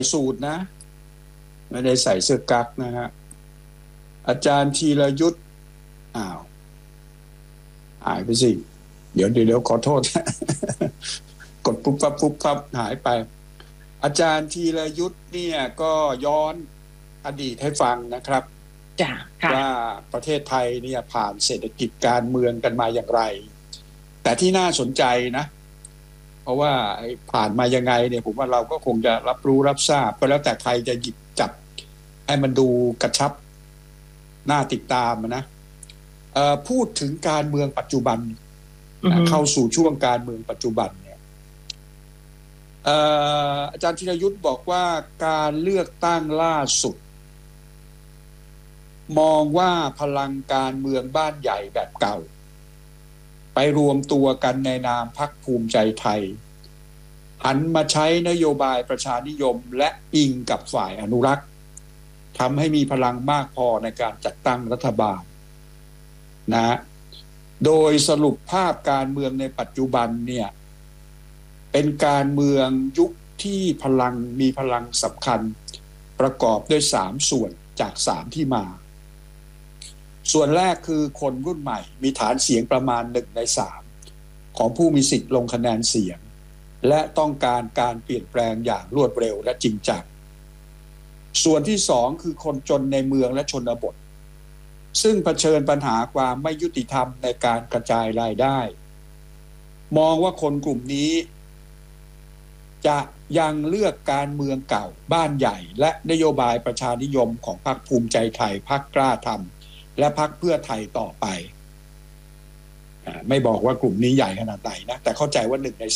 สูทนะไม่ได้ใส่เสื้อกั๊กนะฮะอาจารย์ธีรยุทธอ้าวหายไปสิเดี๋ยวขอโทษ กดปุ๊บปั๊บปุ๊บปั๊บหายไปอาจารย์ธีรยุทธเนี่ยก็ย้อนอดีตให้ฟังนะครับจ้ะค่ะว่าประเทศไทยเนี่ยผ่านเศรษฐกิจการเมืองกันมาอย่างไรแต่ที่น่าสนใจนะเพราะว่าผ่านมายังไงเนี่ยผมว่าเราก็คงจะรับรู้รับทราบก็แล้วแต่ใครจะหยิบจับให้มันดูกระชับน่าติดตามนะพูดถึงการเมืองปัจจุบันเข้าสู่ช่วงการเมืองปัจจุบันเนี่ยอาจารย์ธีรยุทธบอกว่าการเลือกตั้งล่าสุดมองว่าพลังการเมืองบ้านใหญ่แบบเก่าไปรวมตัวกันในนามพรรคภูมิใจไทยหันมาใช้นโยบายประชานิยมและอิงกับฝ่ายอนุรักษ์ทำให้มีพลังมากพอในการจัดตั้งรัฐบาลนะโดยสรุปภาพการเมืองในปัจจุบันเนี่ยเป็นการเมืองยุคที่มีพลังสำคัญประกอบด้วย3ส่วนจาก3ที่มาส่วนแรกคือคนรุ่นใหม่มีฐานเสียงประมาณ1 ใน 3ของผู้มีสิทธิ์ลงคะแนนเสียงและต้องการการเปลี่ยนแปลงอย่างรวดเร็วและจริงจังส่วนที่2คือคนจนในเมืองและชนบทซึ่งเผชิญปัญหาความไม่ยุติธรรมในการกระจายรายได้มองว่าคนกลุ่มนี้จะยังเลือกการเมืองเก่าบ้านใหญ่และนโยบายประชานิยมของพรรคภูมิใจไทยพรรคกล้าทำและพรรคเพื่อไทยต่อไปไม่บอกว่ากลุ่มนี้ใหญ่ขนาดไหนนะแต่เข้าใจว่า1 ใน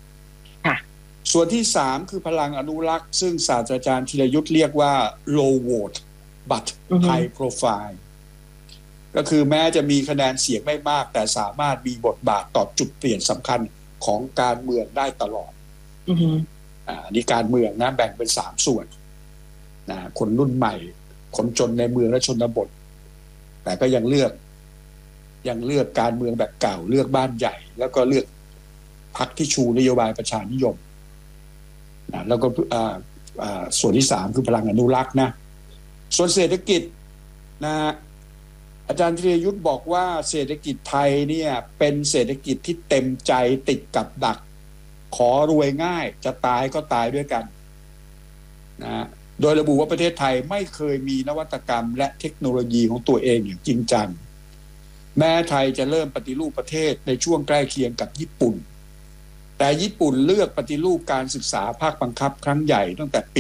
3ส่วนที่3คือพลังอนุรักษ์ซึ่งศาสตราจารย์ธีรยุทธเรียกว่า low vote but high profile ก็คือแม้จะมีคะแนนเสียงไม่มากแต่สามารถมีบทบาทต่อจุดเปลี่ยนสำคัญของการเมืองได้ตลอดนี่การเมืองนะแบ่งเป็น3ส่วนนะคนรุ่นใหม่คนจนในเมืองและชนบทแต่ก็ยังเลือกการเมืองแบบเก่าเลือกบ้านใหญ่แล้วก็เลือกพรรคที่ชูนโยบายประชานิยมนะแล้วก็ส่วนที่3คือพลังอนุรักษ์นะส่วนเศรษฐกิจนะอาจารย์ธีรยุทธบอกว่าเศรษฐกิจไทยเนี่ยเป็นเศรษฐกิจที่เต็มใจติดกับดักขอรวยง่ายจะตายก็ตายด้วยกันนะโดยระบุว่าประเทศไทยไม่เคยมีนวัตกรรมและเทคโนโลยีของตัวเองอย่างจริงจังแม้ไทยจะเริ่มปฏิรูปประเทศในช่วงใกล้เคียงกับญี่ปุ่นแต่ญี่ปุ่นเลือกปฏิรูปการศึกษาภาคบังคับครั้งใหญ่ตั้งแต่ปี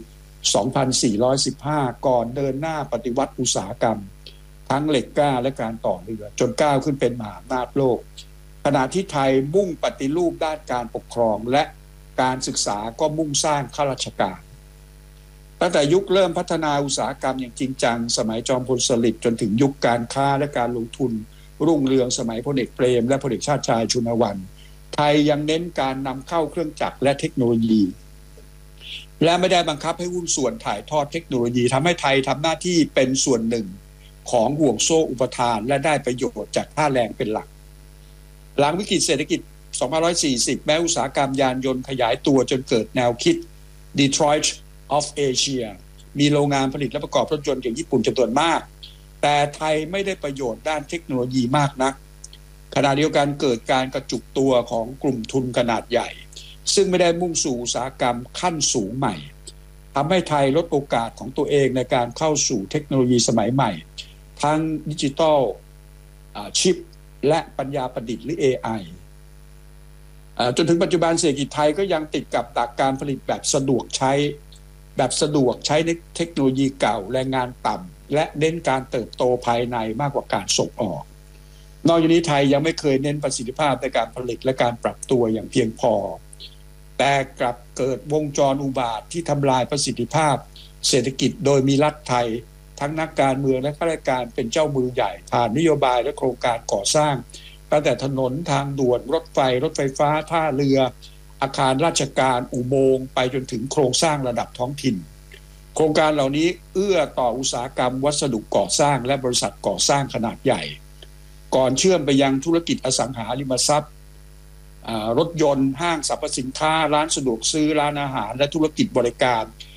2415 ก่อนเดินหน้าปฏิวัติอุตสาหกรรมทั้งเหล็กกล้าและการต่อเรือจนก้าวขึ้นเป็นมหาอำนาจโลกขณะที่ไทยมุ่งปฏิรูปด้านการปกครองและการศึกษาก็มุ่งสร้างข้าราชการตั้งแต่ยุคเริ่มพัฒนาอุตสาหกรรมอย่างจริงจังสมัยจอมพลสฤษดิ์จนถึงยุคการค้าและการลงทุนรุ่งเรืองสมัยพลเอกเปรมและพลเอกชาติชายชุนวันไทยยังเน้นการนำเข้าเครื่องจักรและเทคโนโลยีและไม่ได้บังคับให้หุ้นส่วนถ่ายทอดเทคโนโลยีทำให้ไทยทำหน้าที่เป็นส่วนหนึ่งของห่วงโซ่อุปทานและได้ประโยชน์จากค่าแรงเป็นหลักหลังวิกฤตเศรษฐกิจ 2540 แม้อุตสาหกรรมยานยนต์ขยายตัวจนเกิดแนวคิด Detroit of Asia มีโรงงานผลิตและประกอบรถยนต์อย่างญี่ปุ่นจำนวนมากแต่ไทยไม่ได้ประโยชน์ด้านเทคโนโลยีมากนักขณะเดียวกันเกิดการกระจุกตัวของกลุ่มทุนขนาดใหญ่ซึ่งไม่ได้มุ่งสู่อุตสาหกรรมขั้นสูงใหม่ทำให้ไทยลดโอกาสของตัวเองในการเข้าสู่เทคโนโลยีสมัยใหม่ทั้งดิจิทัลชิปและปัญญาประดิษฐ์หรือ AI จนถึงปัจจุบันเศรษฐกิจไทยก็ยังติดกับดักการผลิตแบบสะดวกใช้ในเทคโนโลยีเก่าแรงงานต่ำและเน้นการเติบโตภายในมากกว่าการส่งออกนอกจากนี้ไทยยังไม่เคยเน้นประสิทธิภาพในการผลิตและการปรับตัวอย่างเพียงพอแต่กลับเกิดวงจรอุบาทที่ทำลายประสิทธิภาพเศรษฐกิจโดยมีรัฐไทยทั้งนักการเมืองและข้าราชการเป็นเจ้ามือใหญ่ผ่านนโยบายและโครงการก่อสร้างตั้งแต่ถนนทางด่วนรถไฟฟ้าท่าเรืออาคารราชการอุโมงค์ไปจนถึงโครงสร้างระดับท้องถิ่นโครงการเหล่านี้เอื้อต่ออุตสาหกรรมวัสดุก่อสร้างและบริษัทก่อสร้างขนาดใหญ่ก่อนเชื่อมไปยังธุรกิจอสังหาริมทรัพย์รถยนต์ห้างสรรพสินค้าร้านสะดวกซื้อร้านอาหารและธุรกิจบริการ